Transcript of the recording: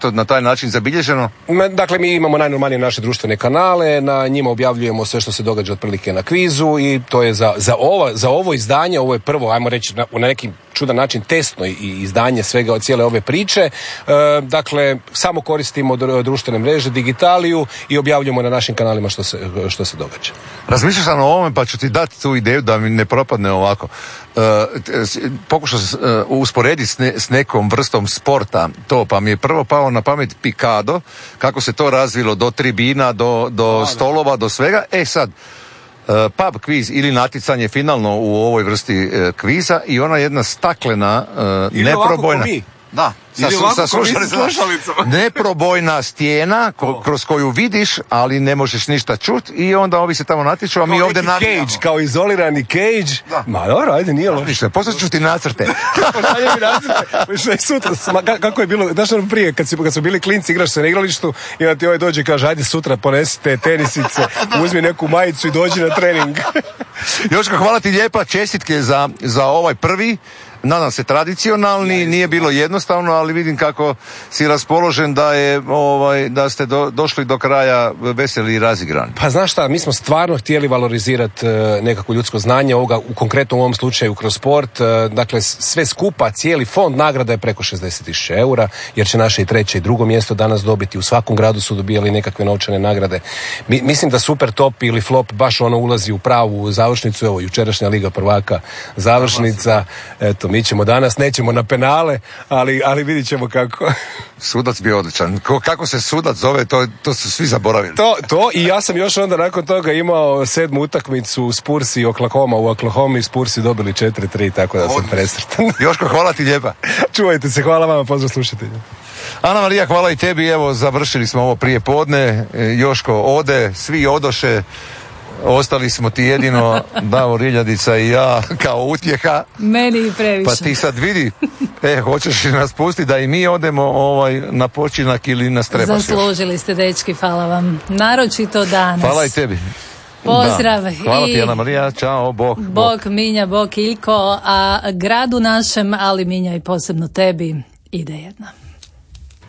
to na taj način zabilježeno? Dakle, mi imamo najnormalnije naše društvene kanale, na njima objavljujemo sve što se događa otprilike na kvizu i to je za ovo izdanje, ovo je prvo, ajmo reći, na neki čudan način testno izdanje svega od cijele ove priče. Dakle, samo koristimo društvene mreže, digitaliju i objavljujemo na našim kanalima što se događa. Razmišljao sam o ovome pa ću ti dati tu ideju da mi ne propadne ovako. Pokušao sam usporediti s nekom vrstom sporta to, pa mi je prvo pao na pamet pikado, kako se to razvilo do tribina, do stolova, do svega. Sad, pub kviz ili natjecanje finalno u ovoj vrsti kviza i ona jedna staklena, neprobojna... Da, sa slušalicama. Neprobojna stijena kroz koju vidiš, ali ne možeš ništa čuti i onda ovi se tamo natječu, a mi ovdje navijamo. Kao izolirani cage. Da. Ma dobro, ajde, nije loše. Poslije ću ti nacrte. Sutra, kako je bilo, znaš ono prije, kad su bili klinci, igraš se na igralištu i onda ti ovaj dođe i kaže, ajde sutra ponesite tenisice, uzmi neku majicu i dođi na trening. Joško, hvala ti lijepa, čestitke za ovaj prvi. Nadam se tradicionalni, nije bilo jednostavno, ali vidim kako si raspoložen da ste došli do kraja veseli i razigrani. Pa znaš šta, mi smo stvarno htjeli valorizirati nekako ljudsko znanje, konkretno u ovom slučaju kroz sport. Dakle, sve skupa, cijeli fond nagrada je preko 60.000 eura, jer će naše i treće i drugo mjesto danas dobiti. U svakom gradu su dobijali nekakve novčane nagrade. Mislim da Super Top ili Flop baš ono ulazi u pravu završnicu. Evo, jučerašnja Liga prvaka završnica. Eto, mi ćemo danas, nećemo na penale, ali vidit ćemo kako. Sudac bio odličan. Kako se sudac zove, to su svi zaboravili. To i ja sam još onda nakon toga imao 7. utakmicu Spurs i Oklahoma. U Oklahomi Spursi dobili 4-3, tako da sam presretan. Joško, hvala ti lijepa. Čuvajte se, hvala vama, pozdrav slušatelji. Ana Marija, hvala i tebi, evo završili smo ovo prije podne. Joško ode, svi odoše. Ostali smo ti jedino Davor Iljadica i ja kao utjeha. Meni i previše. Pa ti sad vidi, hoćeš li nas pustiti da i mi odemo na počinak ili nas trebaš još? Zaslužili ste, dečki, hvala vam. Naročito danas. Hvala i tebi. Pozdrav. Da. Hvala ti, Ana Marija, čao, Bog Minja, Bog Iljko, a gradu našem, ali Minja i posebno tebi, ide jedna.